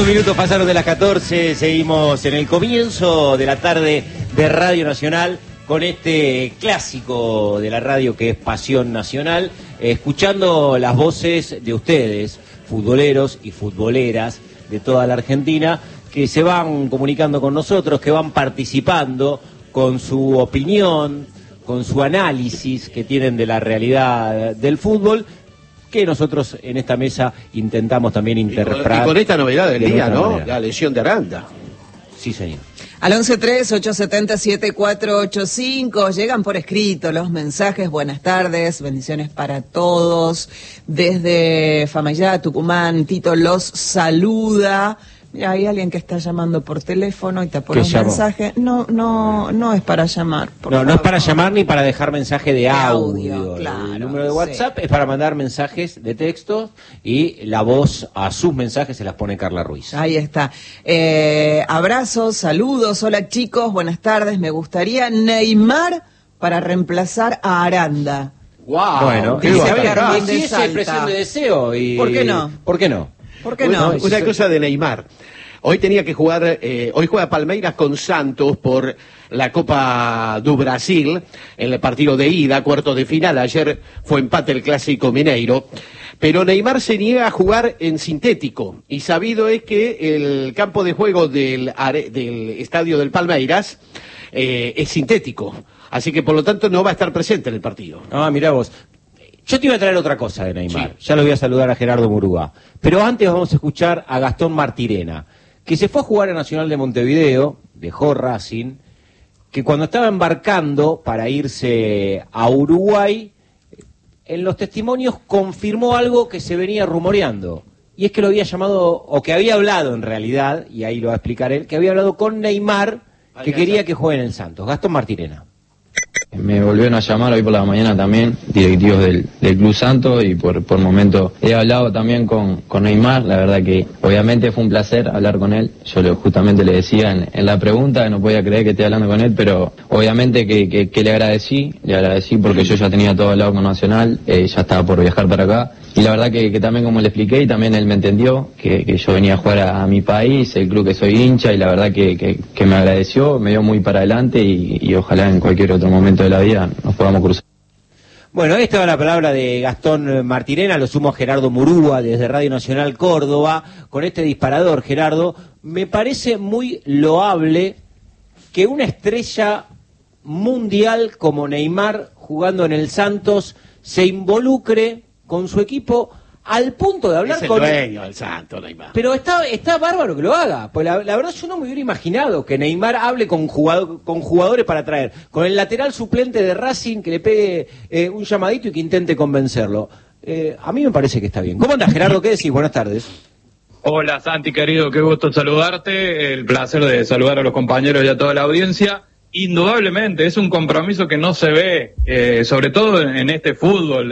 minutos pasaron de las 14, seguimos en el comienzo de la tarde de Radio Nacional con este clásico de la radio que es Pasión Nacional, escuchando las voces de ustedes, futboleros y futboleras de toda la Argentina, que se van comunicando con nosotros, que van participando con su opinión, con su análisis que tienen de la realidad del fútbol, que nosotros en esta mesa intentamos también interpretar. Y con esta novedad del día, ¿no? Manera. La lesión de Aranda. Sí, señor. Al 11-3-870-7485 llegan por escrito los mensajes. Buenas tardes, bendiciones para todos. Desde Famayá, Tucumán, Tito los saluda. Mira, hay alguien que está llamando por teléfono y te pone un mensaje. No es para llamar. No es para llamar ni para dejar mensaje de audio. Claro, el número de WhatsApp es para mandar mensajes de texto y la voz a sus mensajes se las pone Carla Ruiz. Ahí está. Abrazos, saludos, hola chicos, buenas tardes. Me gustaría Neymar para reemplazar a Aranda. Wow. Bueno, sí, es expresión de deseo. Y... ¿Por qué no? ¿Por qué no? ¿Por qué no? Una cosa de Neymar. Hoy tenía que jugar, hoy juega Palmeiras con Santos por la Copa do Brasil, en el partido de ida, cuartos de final. Ayer fue empate el Clásico Mineiro. Pero Neymar se niega a jugar en sintético. Y sabido es que el campo de juego del estadio del Palmeiras es sintético. Así que por lo tanto no va a estar presente en el partido. Ah, mirá vos. Yo te iba a traer otra cosa de Neymar. Sí. Ya lo voy a saludar a Gerardo Murúa. Pero antes vamos a escuchar a Gastón Martirena, que se fue a jugar a Nacional de Montevideo, dejó Racing, que cuando estaba embarcando para irse a Uruguay, en los testimonios confirmó algo que se venía rumoreando. Y es que lo había llamado, o que había hablado en realidad, y ahí lo va a explicar él, que había hablado con Neymar, que quería que juegue en el Santos. Gastón Martirena. Me volvieron a llamar hoy por la mañana también, directivos del Club Santos, y por momento he hablado también con Neymar. La verdad que obviamente fue un placer hablar con él. Yo justamente le decía en la pregunta que no podía creer que esté hablando con él, pero obviamente que le agradecí porque yo ya tenía todo hablado con Nacional, ya estaba por viajar para acá. Y la verdad que también, como le expliqué, y también él me entendió, que yo venía a jugar a mi país, el club que soy hincha, y la verdad que me agradeció, me dio muy para adelante, y ojalá en cualquier otro momento de la vida nos podamos cruzar. Bueno, esta es la palabra de Gastón Martirena, lo sumo a Gerardo Murúa desde Radio Nacional Córdoba, con este disparador. Gerardo, me parece muy loable que una estrella mundial como Neymar, jugando en el Santos, se involucre con su equipo al punto de hablar con... Es el dueño del Santos, Neymar. Pero está bárbaro que lo haga. Pues la verdad yo no me hubiera imaginado que Neymar hable con jugadores para traer. Con el lateral suplente de Racing, que le pegue un llamadito y que intente convencerlo. A mí me parece que está bien. ¿Cómo andas, Gerardo? ¿Qué decís? Buenas tardes. Hola, Santi, querido. Qué gusto saludarte. El placer de saludar a los compañeros y a toda la audiencia. Indudablemente, es un compromiso que no se ve, sobre todo en este fútbol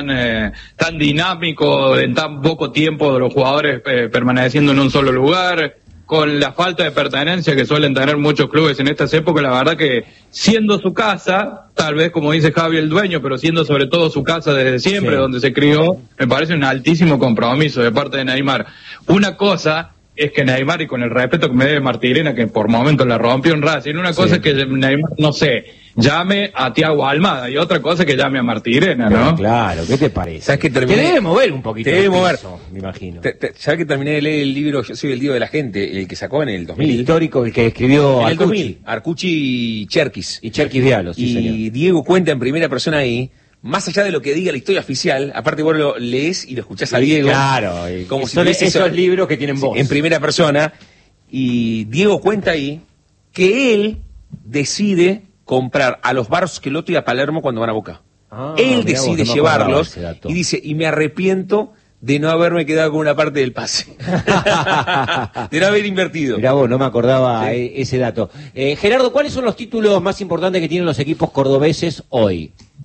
tan dinámico, en tan poco tiempo de los jugadores permaneciendo en un solo lugar, con la falta de pertenencia que suelen tener muchos clubes en estas épocas. La verdad que siendo su casa, tal vez como dice Javi el dueño, pero siendo sobre todo su casa desde siempre, sí, donde se crió, me parece un altísimo compromiso de parte de Neymar. Una cosa es que Neymar, y con el respeto que me debe Martirena, que por momentos la rompió en Racing, una cosa es que Neymar, no sé, llame a Thiago Almada, y otra cosa es que llame a Martirena, ¿no? Claro, ¿qué te parece? ¿Sabes que Te debe mover un poquito. Te debe mover. Me imagino. ¿Sabes que terminé de leer el libro Yo soy el Dios de la gente, el que sacó en el 2000? El histórico, el que escribió en el Arcucci. 2000, Arcucci y Cherkis. Y Cherkis Diallo, sí, y señor. Diego cuenta en primera persona ahí, más allá de lo que diga la historia oficial, aparte vos lo lees y lo escuchás a Diego. Claro, como si son tuviese esos libros que tienen voz. En primera persona, y Diego cuenta ahí que él decide comprar a los Barros-Schelotto y a Palermo cuando van a Boca. Él decide llevarlos y dice, y me arrepiento de no haberme quedado con una parte del pase. De no haber invertido. Mirá vos, no me acordaba ese dato. Gerardo, ¿cuáles son los títulos más importantes que tienen los equipos cordobeses hoy?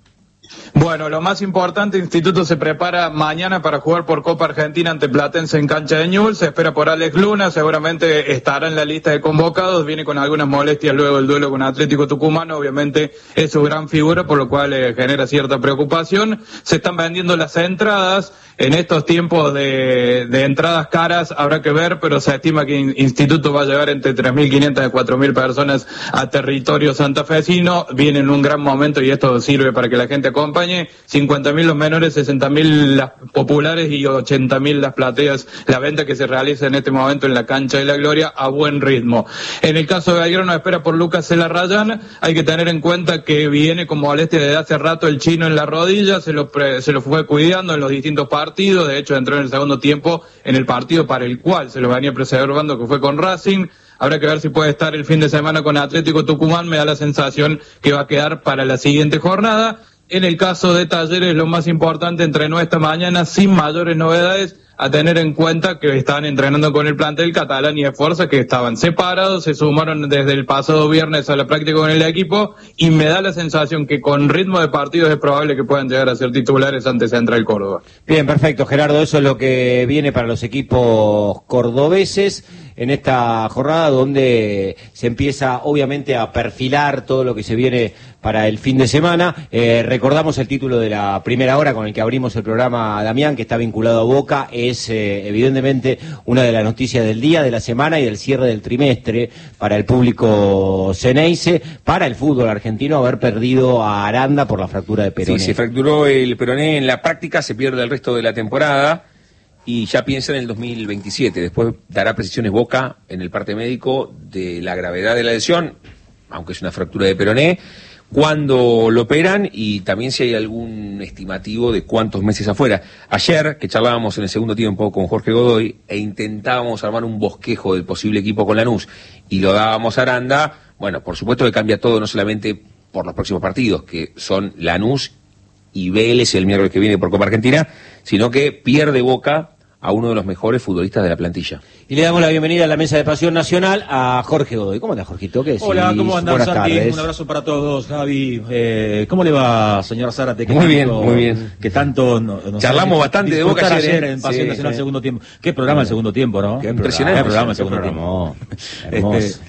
Bueno, lo más importante, Instituto se prepara mañana para jugar por Copa Argentina ante Platense en cancha de Newell's. Se espera por Alex Luna, seguramente estará en la lista de convocados, viene con algunas molestias luego del duelo con Atlético Tucumán, obviamente es su gran figura, por lo cual genera cierta preocupación. Se están vendiendo las entradas, en estos tiempos de entradas caras habrá que ver, pero se estima que Instituto va a llegar entre 3.500 y 4.000 personas a territorio santafesino. Viene en un gran momento y esto sirve para que la gente acompañe. 50.000 los menores, 60.000 las populares y 80.000 las plateas. La venta que se realiza en este momento en la cancha de la Gloria a buen ritmo. En el caso de Belgrano espera por Lucas Celarrayán. Hay que tener en cuenta que viene con molestia desde hace rato el chino en la rodilla, se lo fue cuidando en los distintos partidos. De hecho entró en el segundo tiempo en el partido para el cual se lo venía preservando, que fue con Racing. Habrá que ver si puede estar el fin de semana con Atlético Tucumán. Me da la sensación que va a quedar para la siguiente jornada. En el caso de Talleres, lo más importante, entrenó esta mañana sin mayores novedades, a tener en cuenta que estaban entrenando con el plantel catalán y de fuerza, que estaban separados, se sumaron desde el pasado viernes a la práctica con el equipo, y me da la sensación que con ritmo de partidos es probable que puedan llegar a ser titulares ante Central Córdoba. Bien, perfecto, Gerardo, eso es lo que viene para los equipos cordobeses en esta jornada, donde se empieza obviamente a perfilar todo lo que se viene para el fin de semana. Recordamos el título de la primera hora con el que abrimos el programa, Damián, que está vinculado a Boca. Es evidentemente una de las noticias del día, de la semana y del cierre del trimestre para el público ceneice, para el fútbol argentino, haber perdido a Aranda por la fractura de peroné. Sí, se fracturó el peroné en la práctica, se pierde el resto de la temporada y ya piensa en el 2027. Después dará precisiones Boca en el parte médico de la gravedad de la lesión, aunque es una fractura de peroné, cuándo lo operan y también si hay algún estimativo de cuántos meses afuera. Ayer, que charlábamos en el segundo tiempo con Jorge Godoy e intentábamos armar un bosquejo del posible equipo con Lanús y lo dábamos a Aranda, bueno, por supuesto que cambia todo, no solamente por los próximos partidos, que son Lanús y Vélez el miércoles que viene por Copa Argentina, sino que pierde Boca a uno de los mejores futbolistas de la plantilla. Y le damos la bienvenida a la mesa de Pasión Nacional a Jorge Godoy. ¿Cómo anda, Jorgito? ¿Qué decís? Hola, ¿cómo andan, Buenas Santi? tardes. Un abrazo para todos, Javi. ¿Cómo le va, señor Zárate? Muy bien. Que tanto nos charlamos bastante de Boca ayer en Pasión sí, Nacional segundo tiempo. Qué programa el segundo tiempo, ¿no? Qué impresionante. Qué programa el segundo tiempo. Hermoso.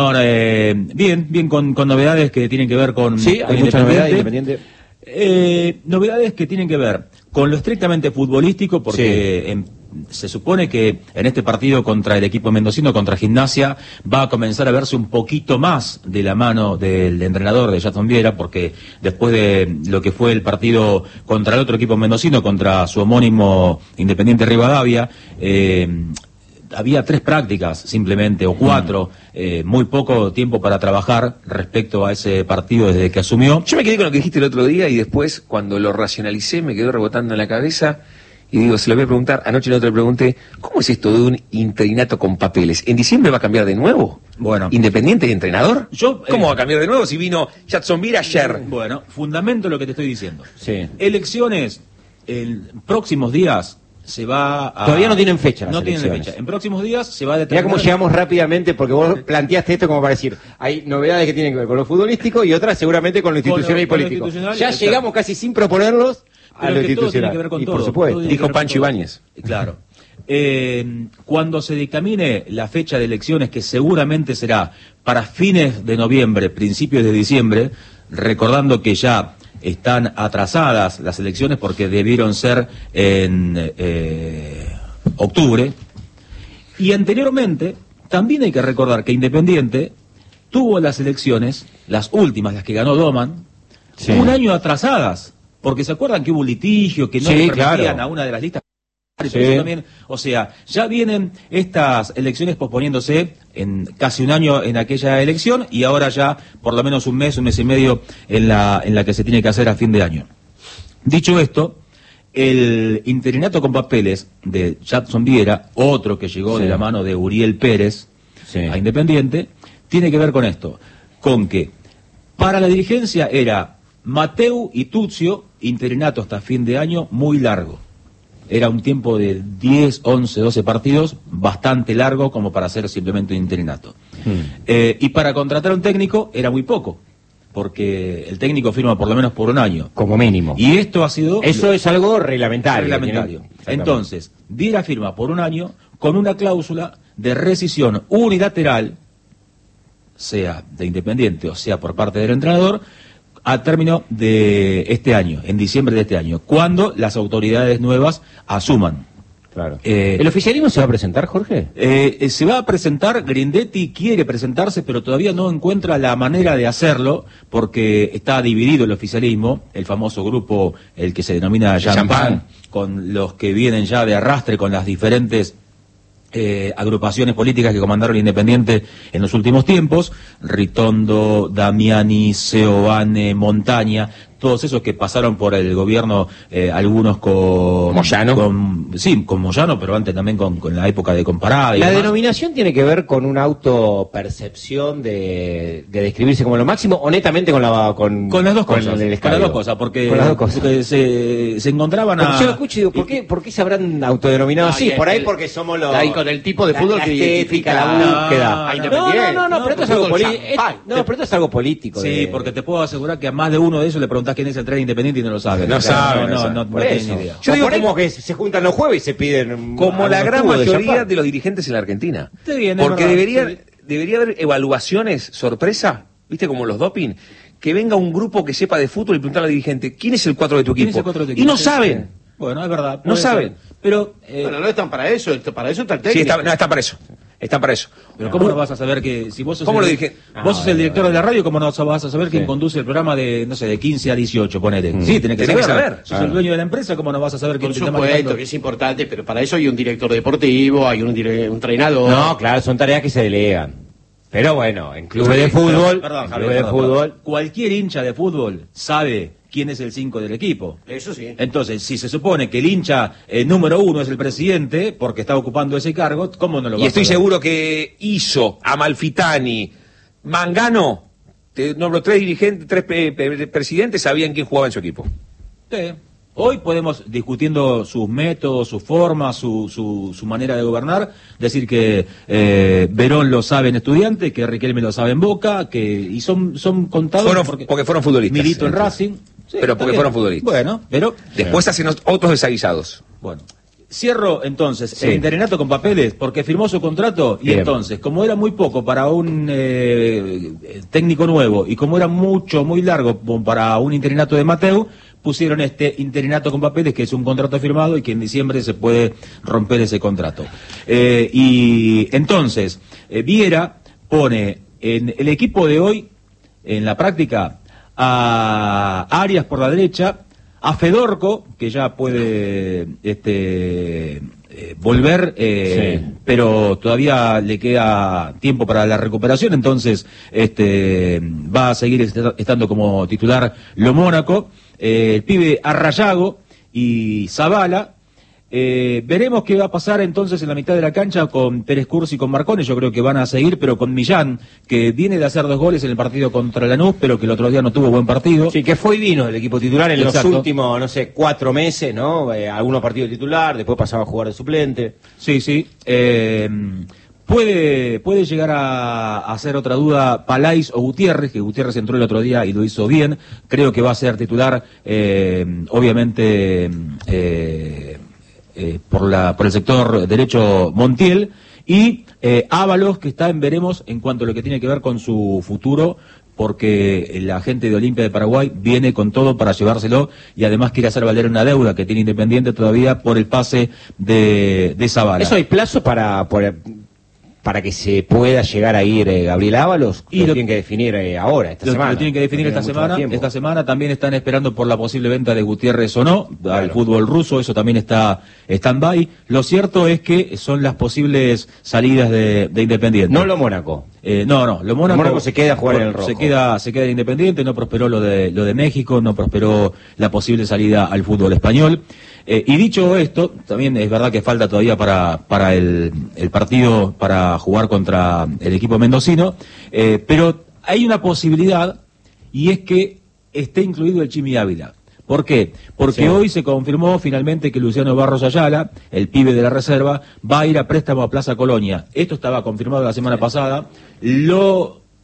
Bien, con novedades que tienen que ver con... Sí, con hay mucha novedad Independiente. Novedades que tienen que ver con lo estrictamente futbolístico, porque se supone que en este partido contra el equipo mendocino, contra Gimnasia, va a comenzar a verse un poquito más de la mano del entrenador de Jadson Viera, porque después de lo que fue el partido contra el otro equipo mendocino, contra su homónimo Independiente Rivadavia, había 3 prácticas simplemente, o 4, muy poco tiempo para trabajar respecto a ese partido desde que asumió. Yo me quedé con lo que dijiste el otro día y después, cuando lo racionalicé, me quedó rebotando en la cabeza y digo, se lo voy a preguntar, anoche no te lo pregunté, ¿cómo es esto de un interinato con papeles? ¿En diciembre va a cambiar de nuevo? Bueno. ¿Independiente de entrenador? Yo, ¿Cómo va a cambiar de nuevo si vino Jadson Viera ayer? Bueno, fundamento lo que te estoy diciendo. Sí. Elecciones, en próximos días se va a... Todavía no tienen fecha las No tienen elecciones. fecha. En próximos días se va a Mirá determinar... cómo llegamos rápidamente, porque vos planteaste esto como para decir, hay novedades que tienen que ver con lo futbolístico y otras seguramente con lo institucional y con lo político. institucional, Ya exacto. llegamos casi sin proponerlos a Pero lo que todo tiene institucional. que ver con Y todo. por supuesto. Todo tiene que Dijo ver con Pancho todo. Ibáñez. Claro. Cuando se dictamine la fecha de elecciones, que seguramente será para fines de noviembre, principios de diciembre, recordando que ya están atrasadas las elecciones porque debieron ser en octubre, y anteriormente también hay que recordar que Independiente tuvo las elecciones, las últimas, las que ganó Doman, Sí. un año atrasadas, porque se acuerdan que hubo un litigio, que no Sí, le permitían claro. a una de las listas. Sí. Eso también, o sea, ya vienen estas elecciones posponiéndose en casi un año en aquella elección y ahora ya por lo menos un mes y medio en la que se tiene que hacer a fin de año. Dicho esto, el interinato con papeles de Jadson Viera, otro que llegó de la mano de Uriel Pérez a Independiente, tiene que ver con esto, con que para la dirigencia era Mateu y Tuzio, interinato hasta fin de año, muy largo. Era un tiempo de 10, 11, 12 partidos, bastante largo como para hacer simplemente un interinato. Y para contratar a un técnico era muy poco, porque el técnico firma por lo menos por un año. Como mínimo. Y esto ha sido... Eso es algo reglamentario. Reglamentario. Entonces, Viera firma por un año con una cláusula de rescisión unilateral, sea de Independiente o sea por parte del entrenador, a término de este año, en diciembre de este año, cuando las autoridades nuevas asuman. Claro. ¿El oficialismo se va a presentar, Jorge? Se va a presentar, Grindetti quiere presentarse, pero todavía no encuentra la manera de hacerlo, porque está dividido el oficialismo, el famoso grupo, el que se denomina Champán, con los que vienen ya de arrastre con las diferentes agrupaciones políticas que comandaron Independiente en los últimos tiempos, Ritondo, Damiani, Seoane, Montaña, todos esos que pasaron por el gobierno, algunos con Moyano. Sí, con Moyano, pero antes también con la época de Comparada. La denominación tiene que ver con una autopercepción de describirse como lo máximo, o netamente con las dos cosas. Con las dos cosas, porque se encontraban a... Yo escucho y digo, ¿por qué se habrán autodenominado así? Por ahí porque somos los... Ahí con el tipo de fútbol que identifica la búsqueda. No, pero esto es algo político. Sí, porque te puedo asegurar que a más de uno de ellos le preguntás quién es el tren Independiente y no lo sabe. No sabe. No tienen ni idea. Yo digo como que se juntan los jueves y se piden... Como la gran mayoría de los dirigentes en la Argentina. Porque debería haber evaluaciones sorpresa, ¿viste? Como los doping. Que venga un grupo que sepa de fútbol y preguntarle al dirigente, ¿quién es el 4 de tu equipo? Y no saben. Bueno, es verdad. No saben. Pero bueno, no están para eso, para eso está el técnico. Sí, están para eso. Están para eso. Pero ¿cómo no vas a saber que si vos sos ¿Cómo lo dije? Vos sos el director de la radio, ¿cómo no vas a saber quién conduce el programa de, no sé, de 15 a 18, ponele? Sí, tenés que saber. Sos el dueño de la empresa, ¿cómo no vas a saber quién te está manejando? Por supuesto que es importante, pero para eso hay un director deportivo, hay un entrenador. No, claro, son tareas que se delegan. Pero bueno, en clubes de fútbol, cualquier hincha de fútbol sabe quién es el 5 del equipo. Eso sí. Entonces, si se supone que el hincha número 1 es el presidente, porque está ocupando ese cargo, ¿cómo no lo va a saber? Y estoy seguro que Iso, Amalfitani, Mangano, te nombro 3 dirigentes, 3 presidentes, sabían quién jugaba en su equipo. Sí. Hoy podemos, discutiendo sus métodos, su forma, su manera de gobernar, decir que Verón lo sabe en Estudiantes, que Riquelme lo sabe en Boca, y son contados porque fueron futbolistas. Milito en Racing. Sí, pero porque fueron futbolistas. Bueno, pero... Después hacen otros desaguisados. Bueno. Cierro entonces el interinato con papeles porque firmó su contrato y entonces, como era muy poco para un técnico nuevo y como era muy largo para un interinato de Mateu, pusieron este interinato con papeles que es un contrato firmado y que en diciembre se puede romper ese contrato. Y entonces, Viera pone en el equipo de hoy, en la práctica, a Arias por la derecha, a Fedorco, que ya puede volver, pero todavía le queda tiempo para la recuperación, entonces va a seguir estando como titular Lo Mónaco, el pibe Arrayago y Zavala. Veremos qué va a pasar entonces en la mitad de la cancha con Pérez Cursi y con Marconi. Yo creo que van a seguir, pero con Millán, que viene de hacer 2 goles en el partido contra Lanús, pero que el otro día no tuvo buen partido. Sí, que fue y vino el equipo titular en los últimos, 4 meses, ¿no? Algunos partidos titular, después pasaba a jugar de suplente. Sí. Puede llegar a hacer otra duda Palais o Gutiérrez, que Gutiérrez entró el otro día y lo hizo bien. Creo que va a ser titular, obviamente... por el sector derecho Montiel y Ábalos, que está en veremos en cuanto a lo que tiene que ver con su futuro, porque la gente de Olimpia de Paraguay viene con todo para llevárselo y además quiere hacer valer una deuda que tiene Independiente todavía por el pase de Zavala. ¿Eso hay plazo para que se pueda llegar a ir Gabriel Ábalos? Lo tienen que definir ahora, esta semana. Lo tienen que definir esta semana. Esta semana también están esperando por la posible venta de Gutiérrez o no, al fútbol ruso, eso también está stand-by. Lo cierto es que son las posibles salidas de Independiente. No Lo Mónaco. No, Lo Mónaco se queda a jugar en el rojo. Se queda en Independiente, no prosperó lo de México, no prosperó la posible salida al fútbol español. Y dicho esto, también es verdad que falta todavía para el partido para jugar contra el equipo mendocino, pero hay una posibilidad y es que esté incluido el Chimi Ávila. ¿Por qué? Porque hoy se confirmó finalmente que Luciano Barros Ayala, el pibe de la reserva, va a ir a préstamo a Plaza Colonia. Esto estaba confirmado la semana pasada. Lo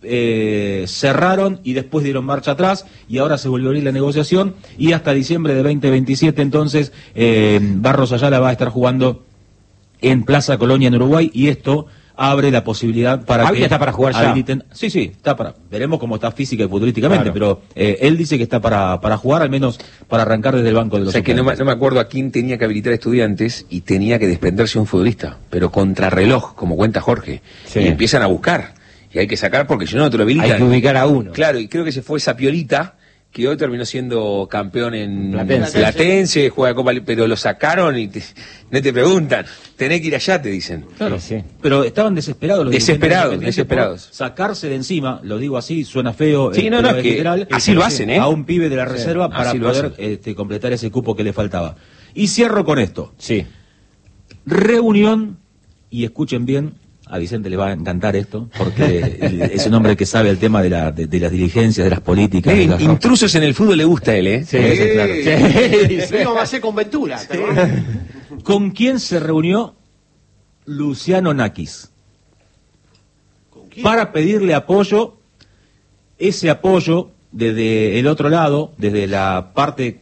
cerraron y después dieron marcha atrás y ahora se volvió a abrir la negociación y hasta diciembre de 2027 entonces Barros Ayala va a estar jugando en Plaza Colonia en Uruguay y esto abre la posibilidad para que está para jugar ya. habiliten. Sí, está para. Veremos cómo está física y futbolísticamente, claro. pero él dice que está para jugar, al menos para arrancar desde el banco de los. O sea, que no me acuerdo a quién tenía que habilitar Estudiantes y tenía que desprenderse un futbolista, pero contrarreloj, como cuenta Jorge. Sí. Y empiezan a buscar. Y hay que sacar porque si no, no te lo habilitan. Hay que ubicar a uno. Claro, y creo que se fue Sapiolita, que hoy terminó siendo campeón en Platense, juega Copa, pero lo sacaron y no te preguntan, tenés que ir allá, te dicen. Claro, sí. Pero estaban desesperados los desesperados. por sacarse de encima, lo digo así, suena feo, sí, no, que literal, así lo hacen, a un pibe de la reserva para poder completar ese cupo que le faltaba. Y cierro con esto. Sí. Reunión, y escuchen bien, a Vicente le va a encantar esto, porque es un hombre que sabe el tema de las diligencias, de las políticas. Intrusos en el fútbol le gusta a él, ¿eh? Sí, claro. Sí. Lo íbamos a hacer con Ventura. Sí. ¿Con quién se reunió Luciano Nakis? ¿Con quién? Para pedirle apoyo, ese apoyo desde el otro lado, desde la parte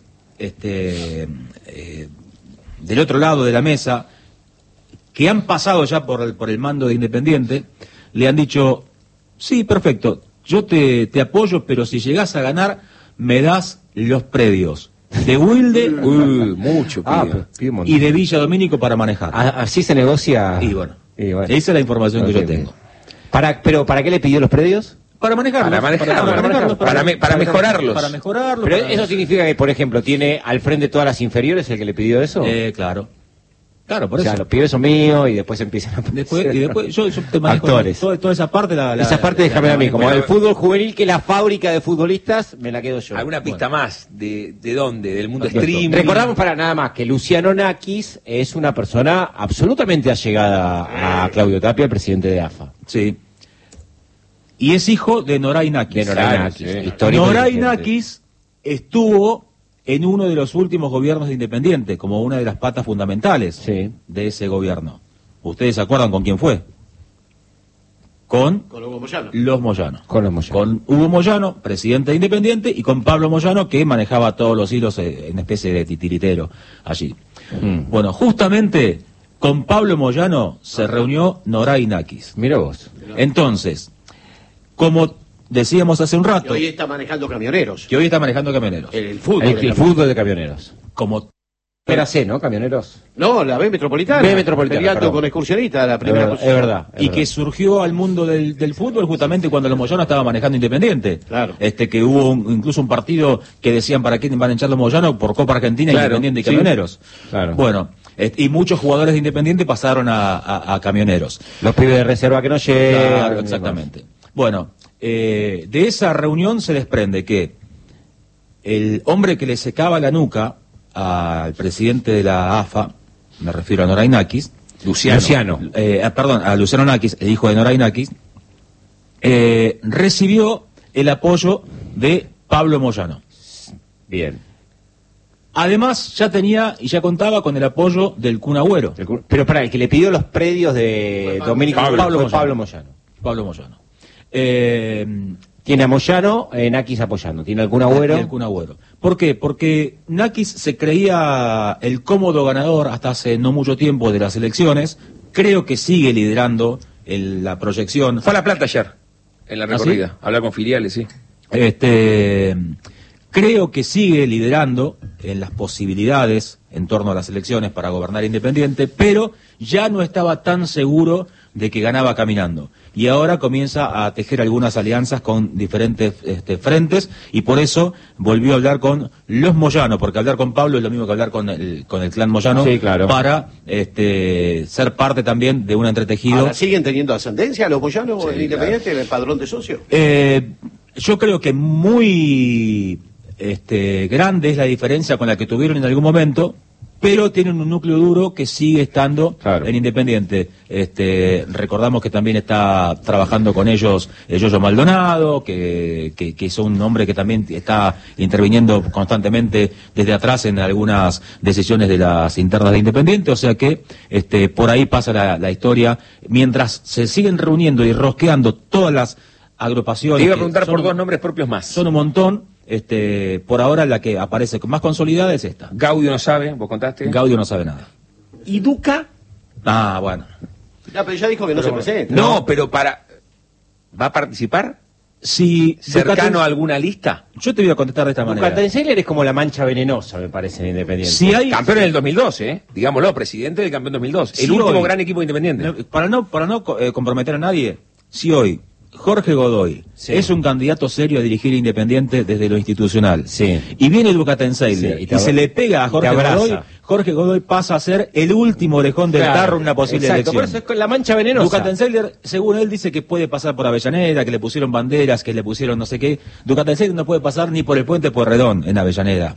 del otro lado de la mesa, que han pasado ya por el mando de Independiente, le han dicho, sí, perfecto, yo te apoyo, pero si llegás a ganar, me das los predios de Wilde mucho, y de Villa Domínico para manejar. Así se negocia. Y bueno, esa es la información que yo tengo. ¿Pero para qué le pidió los predios? Para manejarlos. Para mejorarlos. Para mejorarlos. Pero eso significa que, por ejemplo, tiene al frente todas las inferiores el que le pidió eso. Claro. Claro, por eso. Los pibes son míos y después empiezan a después yo te manejo actores. Toda esa parte esa parte déjame a mí, como el fútbol juvenil, que la fábrica de futbolistas me la quedo yo. ¿Alguna pista más? ¿De dónde? ¿Del mundo streaming? Recordamos para nada más que Luciano Nakis es una persona absolutamente allegada a Claudio Tapia, el presidente de AFA. Sí. Y es hijo de Noray Nakis. Noray Nakis estuvo en uno de los últimos gobiernos de Independiente, como una de las patas fundamentales de ese gobierno. ¿Ustedes se acuerdan con quién fue? Con los Moyano. Con Hugo Moyano, presidente de Independiente, y con Pablo Moyano, que manejaba todos los hilos en especie de titiritero allí. Bueno, justamente con Pablo Moyano se reunió Noray Nakis. Mira vos. Entonces, como decíamos hace un rato. Que hoy está manejando camioneros. El fútbol. El fútbol de camioneros. Como era C, ¿no? Camioneros. No, la B Metropolitana. Peleando con excursionistas, la primera posición. Es verdad. Que surgió al mundo del fútbol justamente cuando los Moyano estaba manejando Independiente. Claro. Que hubo incluso un partido que decían para quién van a echar los Moyano por Copa Argentina, Independiente y Camioneros. Claro. Bueno, y muchos jugadores de Independiente pasaron a Camioneros. Los pibes de reserva que no llegan. Claro, exactamente. Bueno, de esa reunión se desprende que el hombre que le secaba la nuca al presidente de la AFA, me refiero a Noray Nakis, a Luciano Nakis, el hijo de Noray Nakis, recibió el apoyo de Pablo Moyano. Bien. Además, ya contaba con el apoyo del Kun Agüero. Pero para el que le pidió los predios de Domínico Pablo Moyano. Pablo Moyano. Tiene a Moyano, Nakis apoyando. Tiene algún Agüero. ¿Por qué? Porque Nakis se creía el cómodo ganador hasta hace no mucho tiempo de las elecciones. Creo que sigue liderando la proyección. Fue a La Plata ayer, en la recorrida. Hablar con filiales, sí. Creo que sigue liderando en las posibilidades en torno a las elecciones para gobernar Independiente, pero ya no estaba tan seguro de que ganaba caminando. Y ahora comienza a tejer algunas alianzas con diferentes frentes, y por eso volvió a hablar con los Moyano, porque hablar con Pablo es lo mismo que hablar con el clan Moyano, para ser parte también de un entretejido. ¿Ahora siguen teniendo ascendencia los Moyano en Independiente, en el padrón de socios? Yo creo que muy grande es la diferencia con la que tuvieron en algún momento, pero tienen un núcleo duro que sigue estando en Independiente. Recordamos que también está trabajando con ellos Yoyo Maldonado, que es un hombre que también está interviniendo constantemente desde atrás en algunas decisiones de las internas de Independiente, o sea que por ahí pasa la historia, mientras se siguen reuniendo y rosqueando todas las agrupaciones. Te iba a que preguntar son por dos nombres propios más. Son un montón. Por ahora la que aparece con más consolidada es esta. Gaudio no sabe, vos contaste. Gaudio no sabe nada. ¿Y Duca? Ah, bueno. No, pero ya dijo que no se presenta. No, pero ¿va a participar? Si ¿Cercano a alguna lista? Yo te voy a contestar de esta manera. Ducatenseiler es como la mancha venenosa, me parece, en Independiente. Si hay... Campeón en el 2012, digámoslo, presidente del campeón 2002. Si el último hoy, gran equipo de Independiente. Para no comprometer a nadie, si hoy Jorge Godoy es un candidato serio a dirigir Independiente desde lo institucional, y viene Ducatenseiler y se le pega a Jorge Godoy pasa a ser el último orejón del tarro en una posible elección. Por eso es con la mancha venenosa. Ducatenseiler, según él, dice que puede pasar por Avellaneda, que le pusieron banderas, que le pusieron no sé qué. Ducatenseiler no puede pasar ni por el puente Pueyrredón en Avellaneda.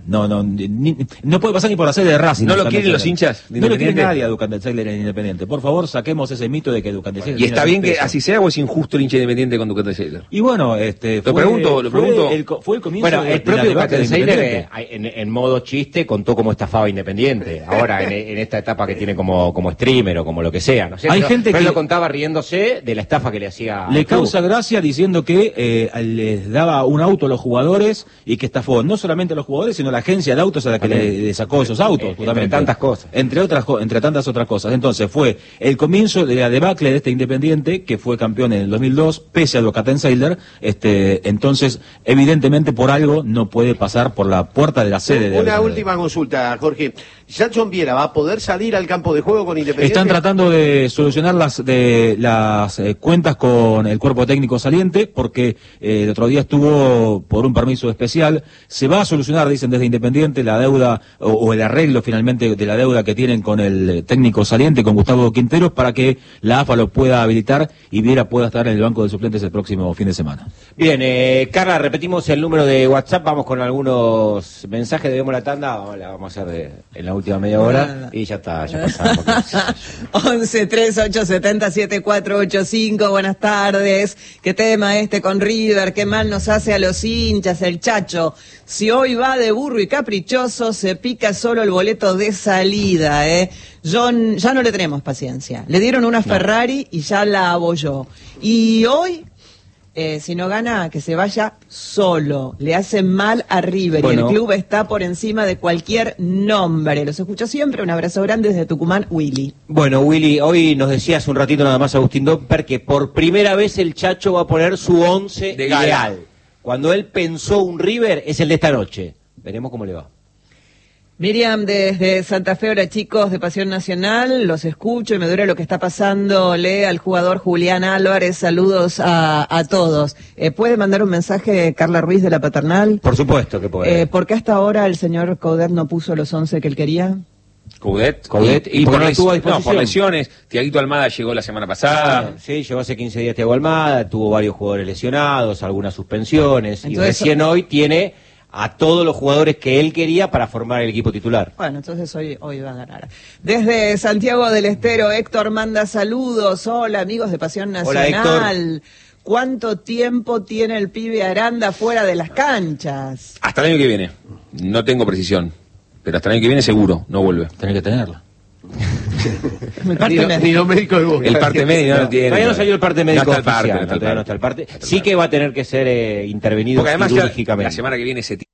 No puede pasar ni por la sede de Racing. ¿No lo quieren los hinchas de No lo quiere Independiente? nadie a Ducatenseiler en Independiente. Por favor, saquemos ese mito de que Ducatenseiler... ¿Y está bien que así sea o es injusto el hincha Independiente con Ducatenseiler? Y bueno, Lo pregunto. Fue el comienzo Bueno, de el propio Ducatenseiler Ducatenseiler en modo chiste contó cómo estafaba Independiente. Ahora, en esta etapa que tiene como streamer o como lo que sea, ¿no sé? Hay pero, gente pero que él lo contaba riéndose de la estafa que le hacía. le causa gracia diciendo que les daba un auto a los jugadores y que estafó no solamente a los jugadores, sino a la agencia de autos a la que le sacó esos autos, justamente. Entre tantas cosas. Entre tantas otras cosas. Entonces fue el comienzo de la debacle de este Independiente, que fue campeón en el 2002, pese a Ducatenseiler. Entonces, evidentemente, por algo no puede pasar por la puerta de la sede. Una última consulta, Jorge. ¿Jackson Viera va a poder salir al campo de juego con Independiente? Están tratando de solucionar las cuentas con el cuerpo técnico saliente, porque el otro día estuvo por un permiso especial. Se va a solucionar, dicen desde Independiente, la deuda o el arreglo finalmente de la deuda que tienen con el técnico saliente, con Gustavo Quinteros, para que la AFA lo pueda habilitar y Viera pueda estar en el banco de suplentes el próximo fin de semana. Bien, Carla, repetimos el número de WhatsApp, vamos con algunos mensajes, debemos la tanda, la vamos a hacer en la última media hora y ya está, ya pasamos. 11 38 70 7485, buenas tardes. ¿Qué tema con River? ¿Qué mal nos hace a los hinchas el Chacho? Si hoy va de burro y caprichoso, se pica solo el boleto de salida, ya no le tenemos paciencia. Le dieron una Ferrari y ya la abolló. Y hoy... si no gana, que se vaya solo. Le hace mal a River y el club está por encima de cualquier nombre. Los escucho siempre. Un abrazo grande desde Tucumán, Willy. Bueno, Willy, hoy nos decía hace un ratito nada más Agustín Domper que por primera vez el Chacho va a poner su 11 ideal. Cuando él pensó un River, es el de esta noche. Veremos cómo le va. Miriam, desde Santa Fe, hola chicos de Pasión Nacional, los escucho y me duele lo que está pasándole al jugador Julián Álvarez, saludos a todos. ¿Puede mandar un mensaje Carla Ruiz de la Paternal? Por supuesto que puede. ¿Por qué hasta ahora el señor Coudet no puso los 11 que él quería? Coudet y por no estuvo a disposición. No, por lesiones. Tiaguito Almada llegó la semana pasada. Sí, llegó hace 15 días Tiago Almada, tuvo varios jugadores lesionados, algunas suspensiones, y recién hoy tiene a todos los jugadores que él quería para formar el equipo titular. Bueno, entonces hoy va a ganar. Desde Santiago del Estero, Héctor manda saludos. Hola, amigos de Pasión Nacional. Hola, Héctor. ¿Cuánto tiempo tiene el pibe Aranda fuera de las canchas? Hasta el año que viene. No tengo precisión, pero hasta el año que viene seguro no vuelve. Tenés que tenerla. Ni los médicos de Boca. El parte médico no lo tiene. Todavía no salió el parte médico no está el oficial. parte, Todavía no está el parte. Sí que va a tener que ser intervenido porque además quirúrgicamente. la semana que viene se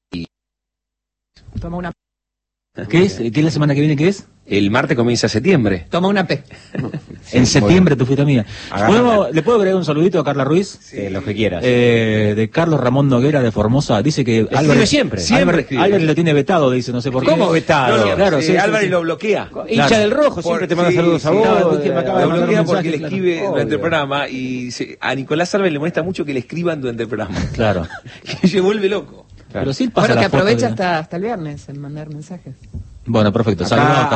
Toma una... ¿Qué es? ¿Qué es la semana que viene? ¿Qué es? El martes comienza septiembre. Toma una P. En septiembre tu fuiste mía. ¿Le puedo agregar un saludito a Carla Ruiz? Sí, lo que quieras. De Carlos Ramón Noguera de Formosa. Dice que Álvarez siempre Álvarez lo tiene vetado, dice, no sé por qué. ¿Cómo vetado? No, claro, Álvarez lo bloquea. Hincha del Rojo, siempre te manda saludos a vos. Lo bloquea porque le escribe durante el programa y a Nicolás Álvarez le molesta mucho que le escriban durante el programa. Claro. Que se vuelve loco. Pero sí pasa que la foto aprovecha hasta el viernes en mandar mensajes. Bueno, perfecto. Saludos.